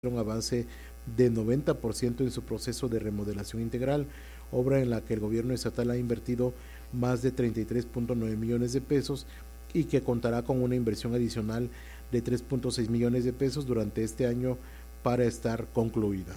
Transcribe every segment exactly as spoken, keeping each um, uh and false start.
un avance de noventa por ciento en su proceso de remodelación integral, obra en la que el gobierno estatal ha invertido más de treinta y tres punto nueve millones de pesos y que contará con una inversión adicional de tres punto seis millones de pesos durante este año para estar concluida.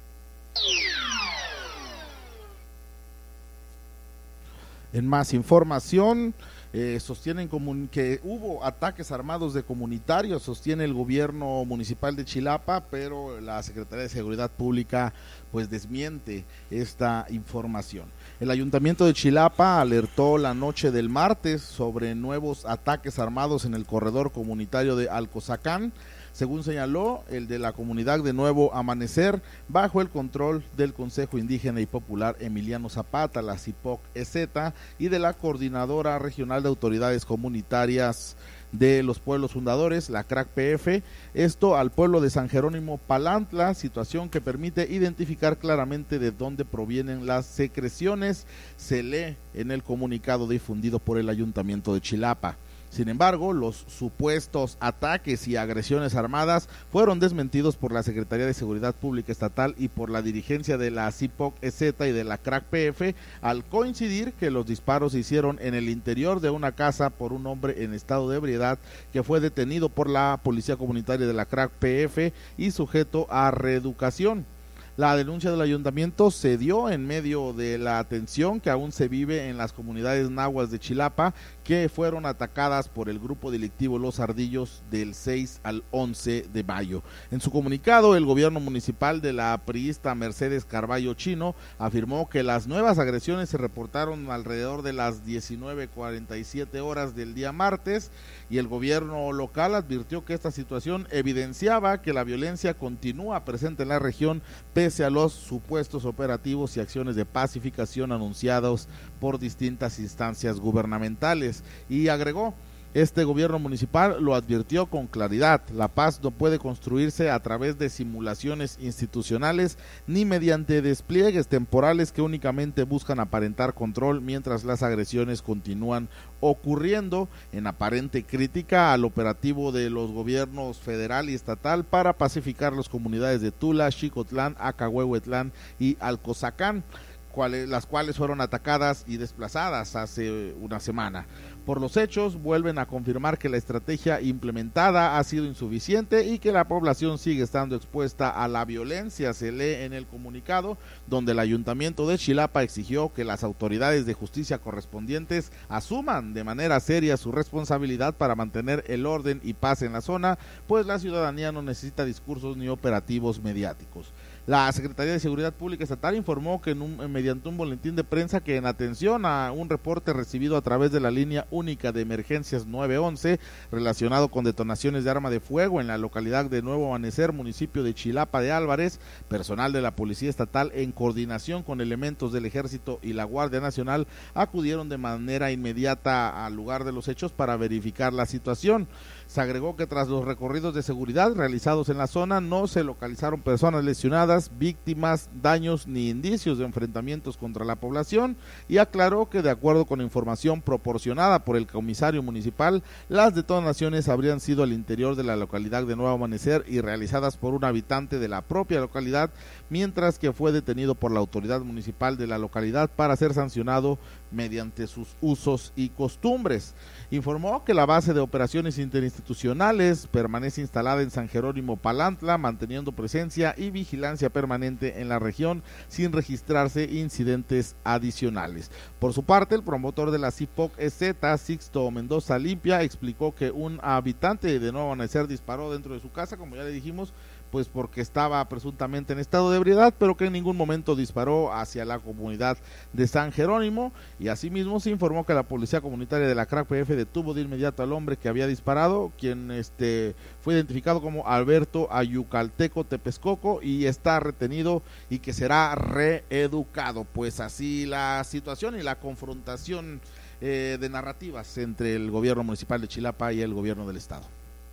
En más información, eh, sostienen que hubo ataques armados de comunitarios, sostiene el gobierno municipal de Chilapa, pero la Secretaría de Seguridad Pública pues desmiente esta información. El Ayuntamiento de Chilapa alertó la noche del martes sobre nuevos ataques armados en el corredor comunitario de Alcozacán. Según señaló, el de la comunidad de Nuevo Amanecer, bajo el control del Consejo Indígena y Popular Emiliano Zapata, la C I P O C-E Z, y de la Coordinadora Regional de Autoridades Comunitarias de los Pueblos Fundadores, la C R A C P F, esto al pueblo de San Jerónimo Palantla, situación que permite identificar claramente de dónde provienen las secreciones, se lee en el comunicado difundido por el Ayuntamiento de Chilapa. Sin embargo, los supuestos ataques y agresiones armadas fueron desmentidos por la Secretaría de Seguridad Pública Estatal y por la dirigencia de la C I P O C-E Z y de la C R A C P F, al coincidir que los disparos se hicieron en el interior de una casa por un hombre en estado de ebriedad que fue detenido por la Policía Comunitaria de la C R A C P F y sujeto a reeducación. La denuncia del ayuntamiento se dio en medio de la tensión que aún se vive en las comunidades nahuas de Chilapa, que fueron atacadas por el grupo delictivo Los Ardillos del seis al once de mayo. En su comunicado, el gobierno municipal de la priista Mercedes Carballo Chino afirmó que las nuevas agresiones se reportaron alrededor de las diecinueve cuarenta y siete horas del día martes, y el gobierno local advirtió que esta situación evidenciaba que la violencia continúa presente en la región pese a los supuestos operativos y acciones de pacificación anunciados por distintas instancias gubernamentales, y agregó: este gobierno municipal lo advirtió con claridad, la paz no puede construirse a través de simulaciones institucionales ni mediante despliegues temporales que únicamente buscan aparentar control mientras las agresiones continúan ocurriendo, en aparente crítica al operativo de los gobiernos federal y estatal para pacificar las comunidades de Tula, Xicotlán, Acahuehuetlán y Alcozacán, cuales, las cuales fueron atacadas y desplazadas hace una semana. Por los hechos, vuelven a confirmar que la estrategia implementada ha sido insuficiente y que la población sigue estando expuesta a la violencia, se lee en el comunicado, donde el Ayuntamiento de Chilapa exigió que las autoridades de justicia correspondientes asuman de manera seria su responsabilidad para mantener el orden y paz en la zona, pues la ciudadanía no necesita discursos ni operativos mediáticos. La Secretaría de Seguridad Pública Estatal informó que en un, mediante un boletín de prensa que en atención a un reporte recibido a través de la línea única de emergencias nueve once relacionado con detonaciones de arma de fuego en la localidad de Nuevo Amanecer, municipio de Chilapa de Álvarez, personal de la Policía Estatal en coordinación con elementos del Ejército y la Guardia Nacional acudieron de manera inmediata al lugar de los hechos para verificar la situación. Se agregó que tras los recorridos de seguridad realizados en la zona no se localizaron personas lesionadas, víctimas, daños ni indicios de enfrentamientos contra la población, y aclaró que de acuerdo con información proporcionada por el comisario municipal, las detonaciones habrían sido al interior de la localidad de Nuevo Amanecer y realizadas por un habitante de la propia localidad, mientras que fue detenido por la autoridad municipal de la localidad para ser sancionado mediante sus usos y costumbres. Informó que la base de operaciones interinstitucionales permanece instalada en San Jerónimo Palantla, manteniendo presencia y vigilancia permanente en la región sin registrarse incidentes adicionales. Por su parte, el promotor de la C I P O C-E Z, Sixto Mendoza Limpia, explicó que un habitante de Nuevo Amanecer disparó dentro de su casa, como ya le dijimos, pues porque estaba presuntamente en estado de ebriedad, pero que en ningún momento disparó hacia la comunidad de San Jerónimo, y asimismo se informó que la Policía Comunitaria de la C R A C P F detuvo de inmediato al hombre que había disparado, quien este fue identificado como Alberto Ayucalteco Tepescoco y está retenido y que será reeducado. Pues así la situación y la confrontación eh, de narrativas entre el gobierno municipal de Chilapa y el gobierno del estado.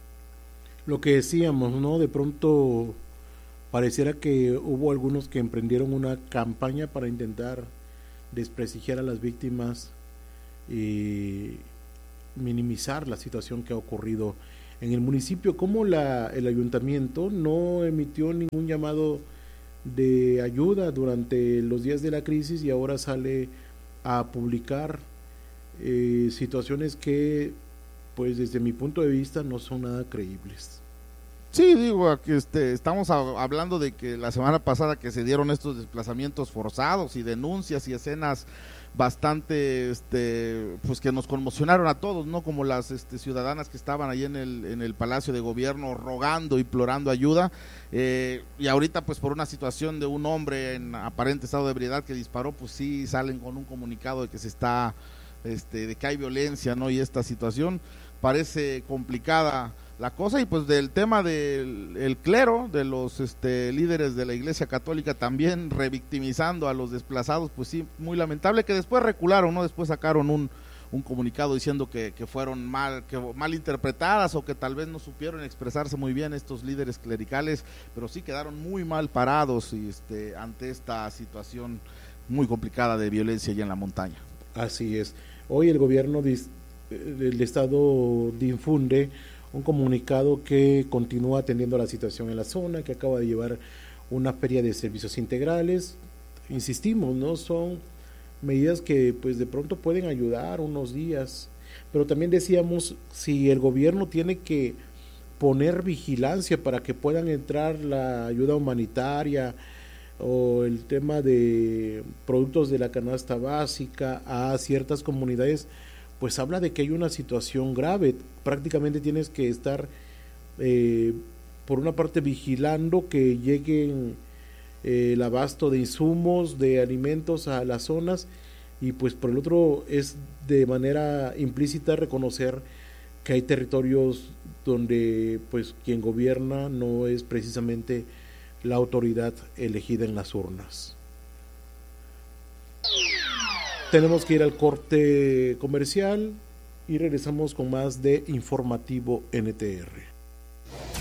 Lo que decíamos, ¿no? De pronto pareciera que hubo algunos que emprendieron una campaña para intentar desprestigiar a las víctimas y minimizar la situación que ha ocurrido en el municipio, cómo la, el ayuntamiento no emitió ningún llamado de ayuda durante los días de la crisis y ahora sale a publicar eh, situaciones que, pues desde mi punto de vista, no son nada creíbles. Sí, digo, aquí este, estamos a, hablando de que la semana pasada que se dieron estos desplazamientos forzados y denuncias y escenas bastante, este, pues que nos conmocionaron a todos, ¿no? Como las este, ciudadanas que estaban ahí en el, en el Palacio de Gobierno rogando, implorando ayuda, eh, y ahorita pues por una situación de un hombre en aparente estado de ebriedad que disparó, pues sí salen con un comunicado de que se está, este, de que hay violencia, ¿no? Y esta situación parece complicada la cosa, y pues del tema del el clero, de los este, líderes de la Iglesia Católica también revictimizando a los desplazados, pues sí, muy lamentable, que después recularon, ¿no? Después sacaron un, un comunicado diciendo que, que fueron mal, que mal interpretadas o que tal vez no supieron expresarse muy bien estos líderes clericales, pero sí quedaron muy mal parados y este, ante esta situación muy complicada de violencia allá en la montaña. Así es. Hoy el gobierno del estado difunde un comunicado que continúa atendiendo la situación en la zona, que acaba de llevar una feria de servicios integrales. Insistimos, ¿no? Son medidas que pues de pronto pueden ayudar unos días, pero también decíamos, si el gobierno tiene que poner vigilancia para que puedan entrar la ayuda humanitaria o el tema de productos de la canasta básica a ciertas comunidades, pues habla de que hay una situación grave. Prácticamente tienes que estar eh, por una parte vigilando que lleguen eh, el abasto de insumos, de alimentos a las zonas, y pues por el otro es de manera implícita reconocer que hay territorios donde pues quien gobierna no es precisamente la autoridad elegida en las urnas. Tenemos que ir al corte comercial y regresamos con más de Informativo N T R.